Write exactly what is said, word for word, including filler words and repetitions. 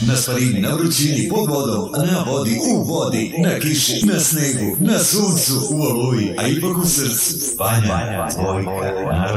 Na sparini, na vrućini, pod vodom, na vodi, u vodi, na kiši, na snegu, na suncu, u oluji, a ipak u srcu. Banja, Bojka,